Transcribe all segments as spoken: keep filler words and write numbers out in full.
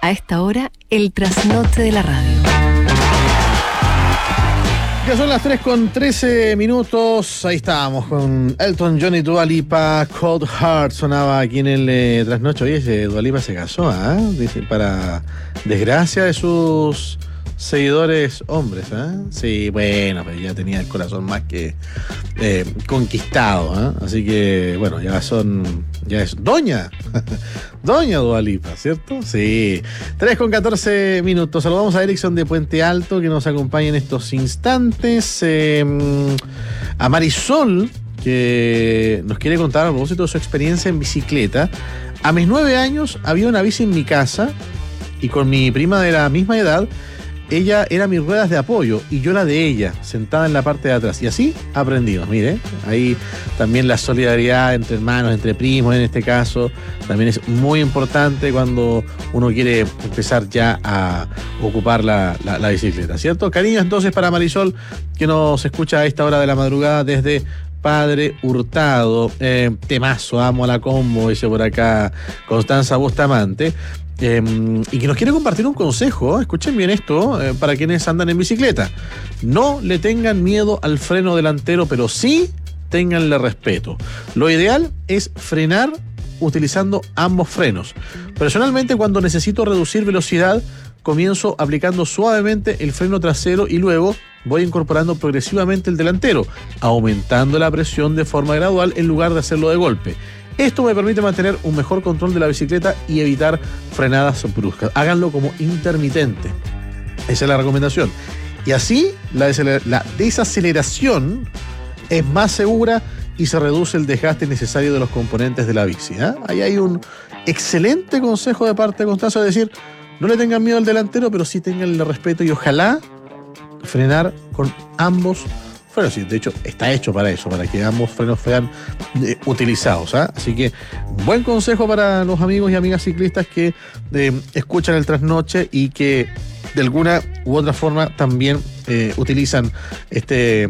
A esta hora, el trasnoche de la radio. Ya son las tres con trece minutos. Ahí estábamos con Elton John y Dua Lipa. Cold Heart sonaba aquí en el eh, trasnoche. Oye, ese Dua Lipa se casó, ¿ah? ¿eh? Dice, para desgracia de sus seguidores hombres, ¿eh? Sí, bueno, pues ya tenía el corazón más que eh, conquistado, ¿eh? Así que, bueno, ya son, ya es doña, doña Dua Lipa, ¿cierto? Sí, tres con catorce minutos. Saludamos a Erickson de Puente Alto, que nos acompaña en estos instantes, eh, a Marisol, que nos quiere contar a propósito de su experiencia en bicicleta. A mis nueve años había una bici en mi casa, y con mi prima de la misma edad, ella era mis ruedas de apoyo y yo la de ella, sentada en la parte de atrás. Y así aprendimos, mire. Ahí también la solidaridad entre hermanos, entre primos en este caso, también es muy importante cuando uno quiere empezar ya a ocupar la, la, la bicicleta, ¿cierto? Cariño entonces para Marisol, que nos escucha a esta hora de la madrugada desde Padre Hurtado. Eh, temazo, amo a la combo, dice por acá Constanza Bustamante. Eh, y que nos quiere compartir un consejo, escuchen bien esto, eh, para quienes andan en bicicleta. No le tengan miedo al freno delantero, pero sí ténganle respeto. Lo ideal es frenar utilizando ambos frenos. Personalmente, cuando necesito reducir velocidad, comienzo aplicando suavemente el freno trasero y luego voy incorporando progresivamente el delantero, aumentando la presión de forma gradual en lugar de hacerlo de golpe. Esto me permite mantener un mejor control de la bicicleta y evitar frenadas bruscas. Háganlo como intermitente. Esa es la recomendación. Y así la, desacelera- la desaceleración es más segura y se reduce el desgaste necesario de los componentes de la bici, ¿eh? Ahí hay un excelente consejo de parte de Constanza, de decir, no le tengan miedo al delantero, pero sí tenganle respeto y ojalá frenar con ambos frenos. Sí, de hecho, está hecho para eso, para que ambos frenos sean eh, utilizados, ¿eh? Así que, buen consejo para los amigos y amigas ciclistas que eh, escuchan el trasnoche y que de alguna u otra forma también eh, utilizan este,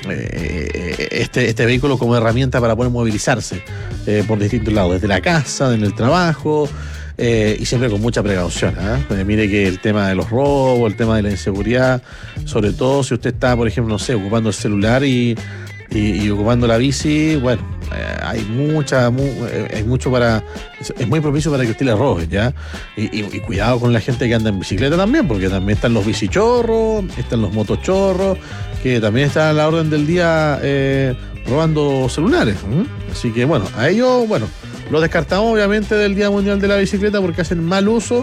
eh, este, este vehículo como herramienta para poder movilizarse eh, por distintos lados, desde la casa, en el trabajo. Eh, y siempre con mucha precaución, ¿eh? Eh, mire que el tema de los robos, el tema de la inseguridad, sobre todo si usted está, por ejemplo, no sé, ocupando el celular y, y, y ocupando la bici, bueno, eh, hay mucha, mu, eh, hay mucho para, es, es muy propicio para que usted le robe, ¿ya? Y, y, y cuidado con la gente que anda en bicicleta también, porque también están los bicichorros, están los motochorros, que también están a la orden del día eh, robando celulares, ¿eh? Así que bueno, a ellos, bueno, lo descartamos obviamente del Día Mundial de la Bicicleta porque hacen mal uso